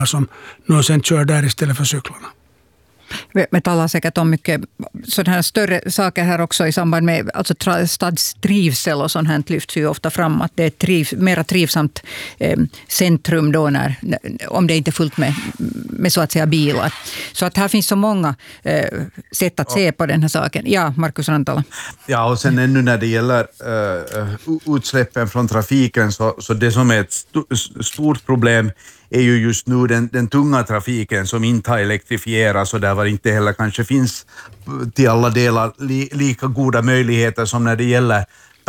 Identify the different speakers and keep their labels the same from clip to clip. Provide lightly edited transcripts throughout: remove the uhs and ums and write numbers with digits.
Speaker 1: som nu sen kör där istället för cyklarna.
Speaker 2: Vi talar säkert om mycket sådana här större saker här också i samband med alltså stadstrivsel och sånt här lyfts ju ofta fram att det är mera trivsamt centrum då om det inte är fullt med så att säga bilar. Så att här finns så många sätt att se på den här saken. Ja, Markus Rantala.
Speaker 3: Ja, och sen ännu när det gäller utsläppen från trafiken så det som är ett stort problem är ju just nu den tunga trafiken som inte har elektrifierats och där var inte heller kanske finns till alla delar lika goda möjligheter som när det gäller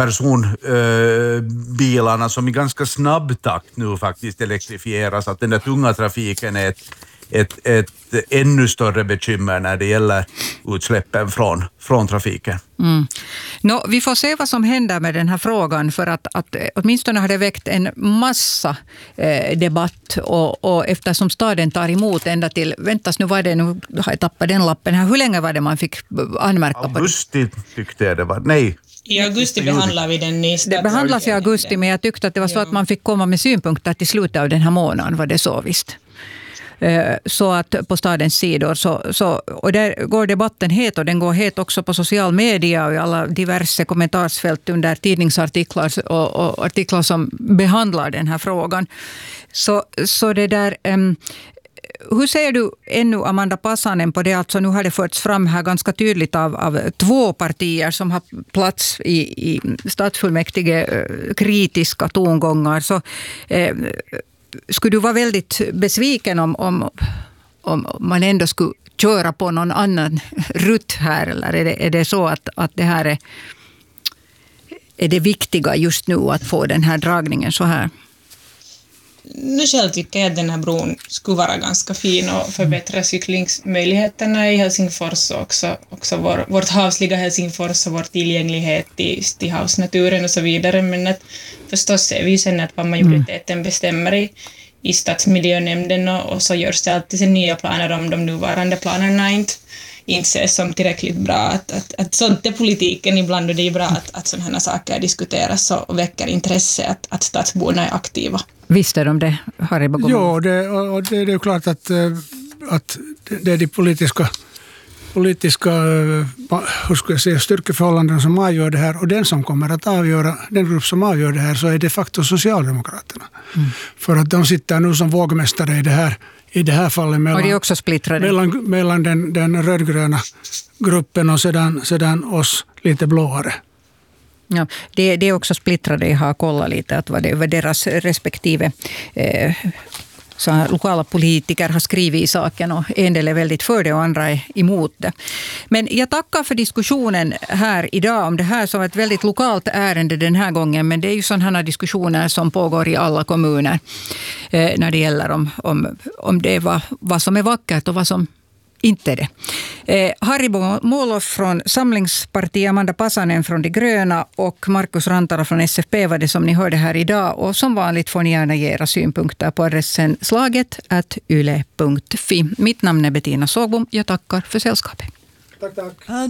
Speaker 3: personbilarna som i ganska snabb takt nu faktiskt elektrifieras. Att den där tunga trafiken är ett ännu större bekymmer när det gäller utsläppen från trafiken.
Speaker 2: Vi får se vad som händer med den här frågan för att åtminstone har det väckt en massa debatt och eftersom staden tar emot ända till, nu har jag tappat den lappen här, hur länge var det man fick anmärka på det?
Speaker 3: Augusti tyckte jag det var, nej.
Speaker 4: I augusti behandlar vi den i
Speaker 2: det behandlas i augusti, men jag tyckte att det var så att man fick komma med synpunkter till slutet av den här månaden, var det så visst. Så att på stadens sidor och där går debatten het och den går het också på social media och i alla diverse kommentarsfält under tidningsartiklar och artiklar som behandlar den här frågan. Så det där hur ser du ännu Amanda Passanen på det? Alltså nu har det förts fram här ganska tydligt av två partier som har plats i stadsfullmäktige kritiska tongångar. Så skulle du vara väldigt besviken om man ändå skulle köra på någon annan rutt här? Eller är det så att det här är det viktiga just nu att få den här dragningen så här?
Speaker 4: Nu själv tycker jag att den här bron skulle vara ganska fin och förbättra cyklingsmöjligheterna i Helsingfors och också vårt havsliga Helsingfors och vår tillgänglighet till havsnaturen och så vidare. Men att förstås ser vi sen att vad majoriteten bestämmer i stadsmiljönämnden och så görs det alltid sen nya planer om de nuvarande planerna inte ses som tillräckligt bra. Att sånt är politiken ibland och det är bra att sådana här saker diskuteras och väcker intresse att stadsborna är aktiva.
Speaker 2: Visste de det, Harry Bogoman?
Speaker 1: Ja, det är ju klart att det är de politiska hur ska jag säga, styrkeförhållanden som avgör det här och den som kommer att avgöra, den grupp som avgör det här så är de facto Socialdemokraterna. För att de sitter nu som vågmästare i det här fallet mellan den rödgröna gruppen och sedan oss lite blåare.
Speaker 2: Ja, det är också splittrade. Jag har kollat lite att vad deras respektive så lokala politiker har skrivit i saken och en del är väldigt för det och andra är emot det. Men jag tackar för diskussionen här idag om det här som ett väldigt lokalt ärende den här gången, men det är ju sådana här diskussioner som pågår i alla kommuner när det gäller om det är vad som är vackert och vad som inte det. Harry Molof från Samlingspartiet, Amanda Passanen från De gröna och Markus Rantala från SFP var det som ni hörde här idag. Och som vanligt får ni gärna ge era synpunkter på adressen slaget@yle.fi. Mitt namn är Bettina Sågbom. Jag tackar för sällskapet.
Speaker 1: Tack.